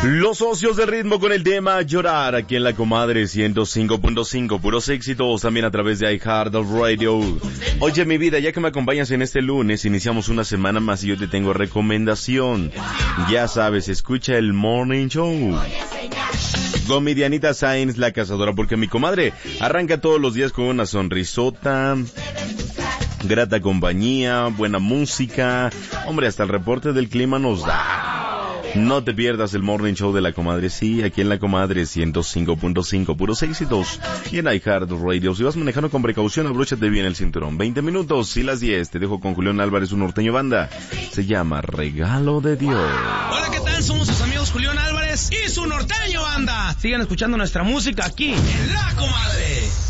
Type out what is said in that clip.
Los socios de ritmo con el tema Llorar, aquí en la Comadre 105.5, puros éxitos, también a través de iHeartRadio. Oye, mi vida, ya que me acompañas en este lunes, iniciamos una semana más y yo te tengo recomendación. Ya sabes, escucha el Morning Show con mi Dianita Sainz, la cazadora, porque mi comadre arranca todos los días con una sonrisota, grata compañía, buena música. Hombre, hasta el reporte del clima nos da. No te pierdas el Morning Show de la Comadre, sí, aquí en la Comadre 105.5, puros éxitos, y en iHeartRadio. Si vas manejando con precaución, abróchate bien el cinturón. 20 minutos y las 10, te dejo con Julián Álvarez, un norteño banda. Se llama Regalo de Dios. Hola, ¿qué tal? Somos sus amigos Julián Álvarez y su norteño banda. Sigan escuchando nuestra música aquí en la Comadre.